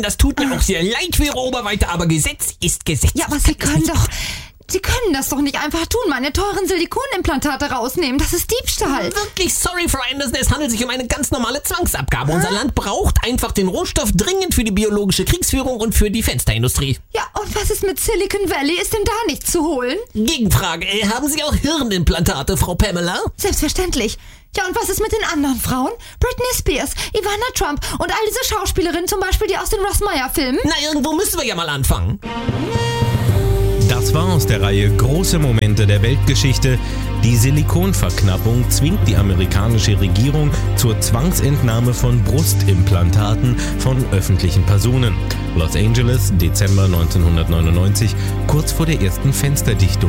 Frauchen, das tut mir auch sehr leid für Ihre Oberweite, aber Gesetz ist Gesetz. Ja, aber Sie können das doch nicht einfach tun, meine teuren Silikonimplantate rausnehmen. Das ist Diebstahl. Wirklich sorry, Frau Anderson, es handelt sich um eine ganz normale Zwangsabgabe. Unser Land braucht einfach den Rohstoff dringend für die biologische Kriegsführung und für die Fensterindustrie. Ja, und was ist mit Silicon Valley? Ist denn da nichts zu holen? Gegenfrage, haben Sie auch Hirnimplantate, Frau Pamela? Selbstverständlich. Ja, und was ist mit den anderen Frauen? Britney Spears, Ivana Trump und all diese Schauspielerinnen, zum Beispiel die aus den Ross Meyer-Filmen? Na, irgendwo müssen wir ja mal anfangen. Das war aus der Reihe Große Momente der Weltgeschichte. Die Silikonverknappung zwingt die amerikanische Regierung zur Zwangsentnahme von Brustimplantaten von öffentlichen Personen. Los Angeles, Dezember 1999, kurz vor der ersten Fensterdichtung.